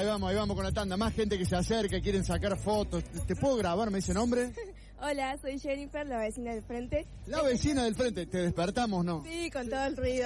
ahí vamos con la tanda. Más gente que se acerca, quieren sacar fotos. ¿Te puedo grabar? ¿Me dice nombre? Hola, soy Jennifer, la vecina del frente. La vecina del frente. ¿Te despertamos, no? Sí, con todo el ruido.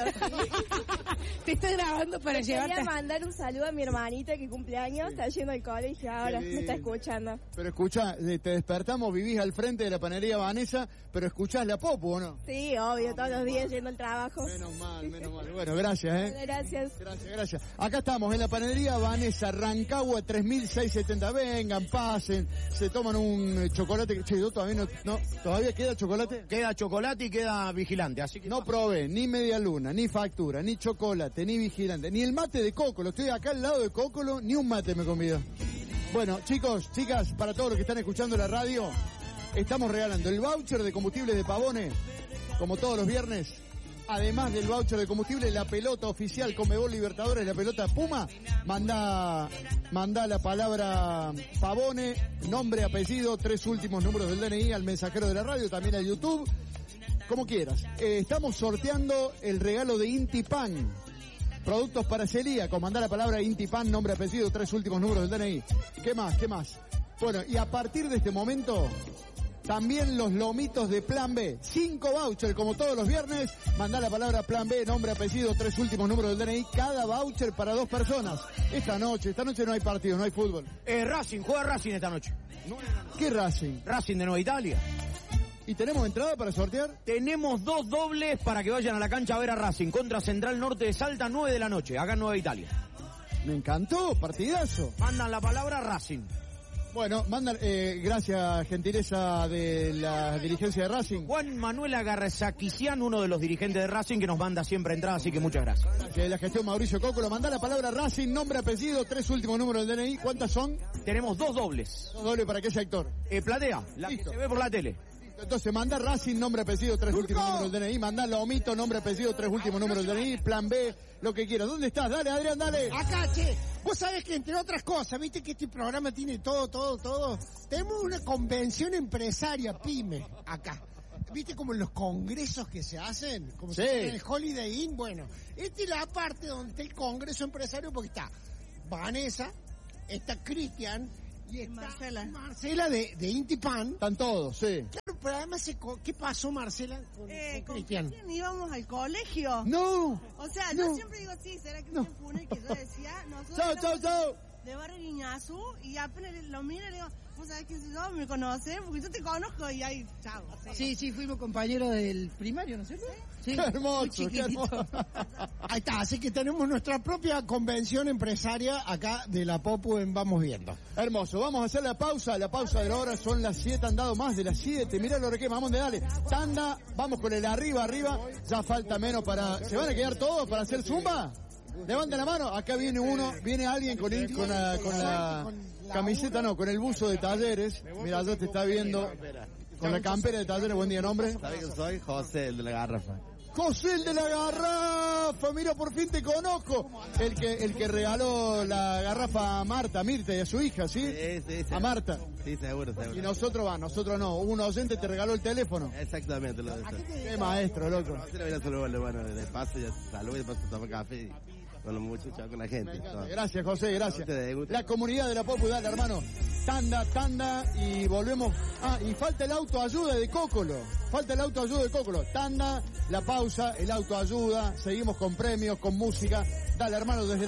Te estoy grabando para llevarte. Quería mandar un saludo a mi hermanita que cumple años, está yendo al colegio ahora, me está escuchando. Pero escucha, te despertamos, vivís al frente de la panadería Vanessa, pero escuchás la Popu, ¿o no? Sí, obvio, todos los días yendo al trabajo. Menos mal. Bueno, gracias, Gracias. Gracias. Acá estamos, en la panadería Vanessa, Rancagua 3670. Vengan, pasen, se toman un chocolate. Che, yo todavía no, ¿todavía queda chocolate? Queda chocolate y queda vigilante, así que... No probé ni media luna, ni factura, ni chocolate, ni vigilante, ni el mate de Cócolo. Estoy acá al lado de Cócolo, ni un mate me convidó. Bueno, chicos, chicas, para todos los que están escuchando la radio, estamos regalando el voucher de combustibles de Pavone, como todos los viernes. Además del voucher de combustible, la pelota oficial Conmebol Libertadores, la pelota Puma. Manda la palabra Pavone, nombre, apellido, 3 últimos números del DNI al mensajero de la radio, también a YouTube, como quieras. Estamos sorteando el regalo de Inti Pan. Productos para celíacos, mandá la palabra Inti Pan, nombre, apellido, 3 últimos números del DNI. ¿Qué más? Bueno, y a partir de este momento... También los lomitos de Plan B. 5 vouchers, como todos los viernes. Mandá la palabra Plan B, nombre, apellido, 3 últimos números del DNI. Cada voucher para 2 personas. Esta noche no hay partido, no hay fútbol. Juega Racing esta noche. ¿Qué Racing? Racing de Nueva Italia. ¿Y tenemos entrada para sortear? Tenemos 2 dobles para que vayan a la cancha a ver a Racing. Contra Central Norte de Salta, 9 de la noche, acá en Nueva Italia. Me encantó, partidazo. Mandan la palabra Racing. Bueno, gracias, gentileza de la dirigencia de Racing. Juan Manuel Agarzaquisian, uno de los dirigentes de Racing, que nos manda siempre entrada, así que muchas gracias. De la gestión Mauricio Cócolo, mandá la palabra Racing, nombre, apellido, 3 últimos números del DNI. ¿Cuántas son? Tenemos 2 dobles. 2 dobles para qué sector. Platea, la que se ve por la tele. Entonces manda Racing, nombre, apellido, 3 últimos números del DNI. Mandá Lomito, nombre, apellido, 3 últimos números del DNI. Plan B, lo que quieras. ¿Dónde estás? Dale, Adrián, dale. Acá, che. Vos sabés que entre otras cosas, viste que este programa tiene todo. Tenemos una convención empresaria, PYME, acá. ¿Viste como en los congresos que se hacen? Como sí. En el Holiday Inn. Bueno, esta es la parte donde está el congreso empresario, porque está Vanessa, está Cristian y está Marcela de Inti Pan. Están todos, sí. Claro, pero además, ¿qué pasó, Marcela, con Cristian? ¿Con quién íbamos al colegio? No. O sea, yo siempre digo, sí, será Cristian Funes, que yo decía, nosotros... Chau. De Barrio Guiñazú, y apenas lo miro y le digo, ¿vos sabés quién soy yo? ¿Me conocés? Porque yo te conozco y ahí, chao. Sí, fuimos compañeros del primario, ¿no es cierto? Sí. Qué hermoso, qué hermoso. Ahí está, así que tenemos nuestra propia convención empresaria acá de la Popu en Vamos Viendo. Hermoso, vamos a hacer la pausa de la hora, son las 7, han dado más de las 7, mirá lo que vamos, dale, tanda, vamos con el arriba, ya falta menos ¿se van a quedar todos para hacer zumba? Levanten la mano, acá viene alguien con la camiseta, con el buzo de Talleres. Mira, ya te está viendo con la campera de Talleres. Buen día, nombre. ¿Sabes que soy? José, el de la garrafa. José, el de la garrafa, mira, por fin te conozco. El que regaló la garrafa a Mirta y a su hija, ¿sí? Sí. A Marta. Sí, seguro. Y nosotros no. Un oyente te regaló el teléfono. Exactamente, lo de eso. Qué maestro, loco. No, se le viene a saludar, bueno, de paso, ya salud y de paso toma café. Con los muchachos, con la gente. Gracias, José, gracias. La comunidad de la Popu, dale, hermano. Tanda y volvemos. Y falta el autoayuda de Cócolo. Tanda, la pausa, el autoayuda. Seguimos con premios, con música. Dale, hermano, desde